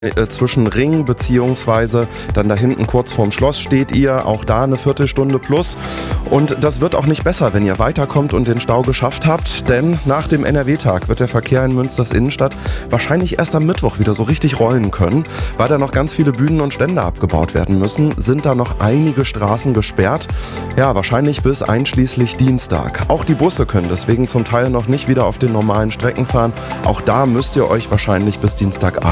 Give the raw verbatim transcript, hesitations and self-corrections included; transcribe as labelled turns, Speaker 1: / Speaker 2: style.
Speaker 1: Äh, zwischen Ring beziehungsweise dann da hinten kurz vorm Schloss steht ihr, auch da eine Viertelstunde plus. Und das wird auch nicht besser, wenn ihr weiterkommt und den Stau geschafft habt, denn nach dem N R W-Tag wird der Verkehr in Münsters Innenstadt wahrscheinlich erst am Mittwoch wieder so richtig rollen können. Weil da noch ganz viele Bühnen und Stände abgebaut werden müssen, sind da noch einige Straßen gesperrt. Ja, wahrscheinlich bis einschließlich Dienstag. Auch die Busse können deswegen zum Teil noch nicht wieder auf den normalen Strecken fahren. Auch da müsst ihr euch wahrscheinlich bis Dienstagabend